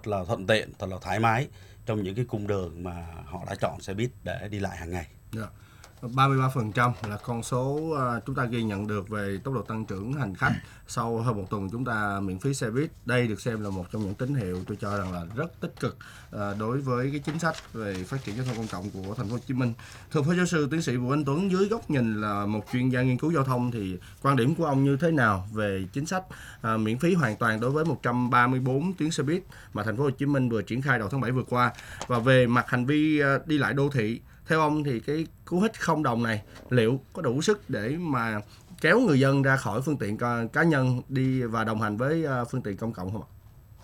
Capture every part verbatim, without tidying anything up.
thật là thuận tiện, thật là thoải mái trong những cái cung đường mà họ đã chọn xe buýt để đi lại hàng ngày. Yeah. ba mươi ba phần trăm là con số uh, chúng ta ghi nhận được về tốc độ tăng trưởng hành khách sau hơn một tuần chúng ta miễn phí xe buýt. Đây được xem là một trong những tín hiệu tôi cho rằng là rất tích cực uh, đối với cái chính sách về phát triển giao thông công cộng của thành phố Hồ Chí Minh. Thưa Phó Giáo sư Tiến sĩ Vũ Anh Tuấn, dưới góc nhìn là một chuyên gia nghiên cứu giao thông thì quan điểm của ông như thế nào về chính sách uh, miễn phí hoàn toàn đối với một trăm ba mươi bốn tuyến xe buýt mà thành phố Hồ Chí Minh vừa triển khai đầu tháng bảy vừa qua, và về mặt hành vi uh, đi lại đô thị, theo ông thì cái cú hích không đồng này liệu có đủ sức để mà kéo người dân ra khỏi phương tiện cá nhân đi và đồng hành với phương tiện công cộng không ạ?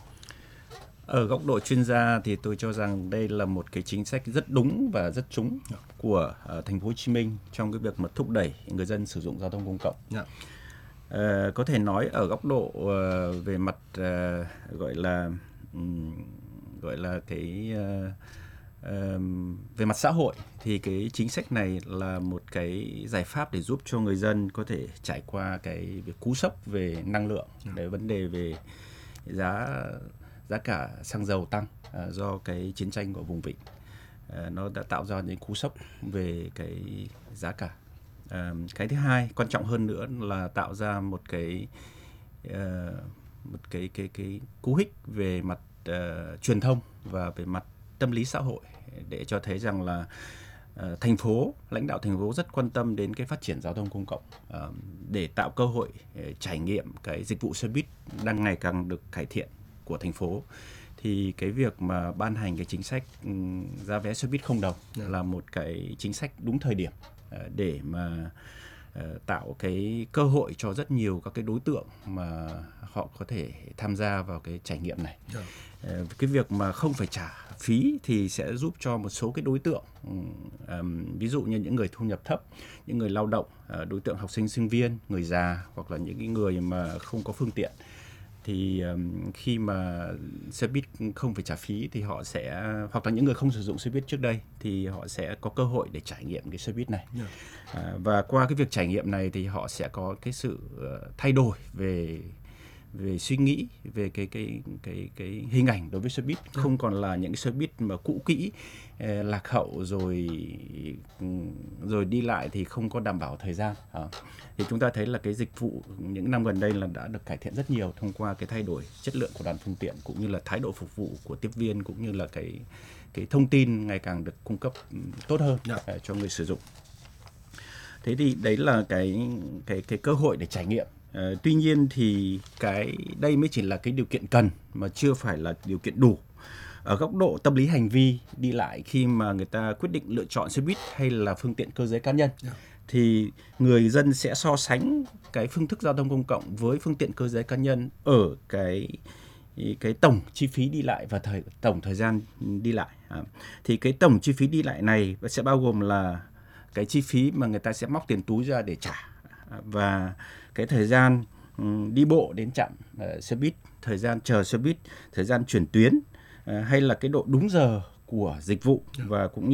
Ở góc độ chuyên gia thì tôi cho rằng đây là một cái chính sách rất đúng và rất trúng của uh, thành phố Hồ Chí Minh trong cái việc mà thúc đẩy người dân sử dụng giao thông công cộng. Yeah. Uh, có thể nói ở góc độ uh, về mặt uh, gọi là um, gọi là cái uh, Uh, về mặt xã hội thì cái chính sách này là một cái giải pháp để giúp cho người dân có thể trải qua cái việc cú sốc về năng lượng, để vấn đề về giá giá cả xăng dầu tăng uh, do cái chiến tranh của vùng vịnh, uh, nó đã tạo ra những cú sốc về cái giá cả. Uh, cái thứ hai quan trọng hơn nữa là tạo ra một cái uh, một cái cái cái cú hích về mặt uh, truyền thông và về mặt tâm lý xã hội, để cho thấy rằng là uh, thành phố, lãnh đạo thành phố rất quan tâm đến cái phát triển giao thông công cộng, uh, để tạo cơ hội uh, trải nghiệm cái dịch vụ xe buýt đang ngày càng được cải thiện của thành phố. Thì cái việc mà ban hành cái chính sách um, giá vé xe buýt không đồng yeah. là một cái chính sách đúng thời điểm uh, để mà uh, tạo cái cơ hội cho rất nhiều các cái đối tượng mà họ có thể tham gia vào cái trải nghiệm này. Yeah. Cái việc mà không phải trả phí thì sẽ giúp cho một số cái đối tượng, um, ví dụ như những người thu nhập thấp, những người lao động, uh, đối tượng học sinh sinh viên, người già, hoặc là những cái người mà không có phương tiện, thì um, khi mà xe buýt không phải trả phí thì họ sẽ, hoặc là những người không sử dụng xe buýt trước đây thì họ sẽ có cơ hội để trải nghiệm cái xe buýt này. Yeah. uh, và qua cái việc trải nghiệm này thì họ sẽ có cái sự uh, thay đổi về về suy nghĩ, về cái cái cái cái hình ảnh đối với xe buýt, không còn là những cái xe buýt mà cũ kỹ, eh, lạc hậu rồi rồi đi lại thì không có đảm bảo thời gian. À, thì chúng ta thấy là cái dịch vụ những năm gần đây là đã được cải thiện rất nhiều thông qua cái thay đổi chất lượng của đoàn phương tiện, cũng như là thái độ phục vụ của tiếp viên, cũng như là cái cái thông tin ngày càng được cung cấp tốt hơn yeah. cho người sử dụng. Thế thì đấy là cái cái cái cơ hội để trải nghiệm. Uh, tuy nhiên thì cái đây mới chỉ là cái điều kiện cần mà chưa phải là điều kiện đủ. Ở góc độ tâm lý hành vi đi lại, khi mà người ta quyết định lựa chọn xe buýt hay là phương tiện cơ giới cá nhân, yeah. thì người dân sẽ so sánh cái phương thức giao thông công cộng với phương tiện cơ giới cá nhân ở cái cái tổng chi phí đi lại và thời tổng thời gian đi lại. À, thì cái tổng chi phí đi lại này sẽ bao gồm là cái chi phí mà người ta sẽ móc tiền túi ra để trả, và cái thời gian um, đi bộ đến trạm uh, xe buýt, thời gian chờ xe buýt, thời gian chuyển tuyến, uh, hay là cái độ đúng giờ của dịch vụ, và cũng như